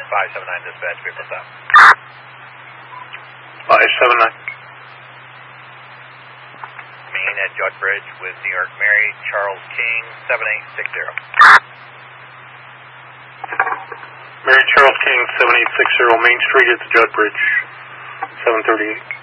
579 dispatch, be what's up. 579. Main at Judge Bridge with New York Mary, Charles King, 7860. Mary Charles King, 7860, Main Street at the Judd Bridge, 738.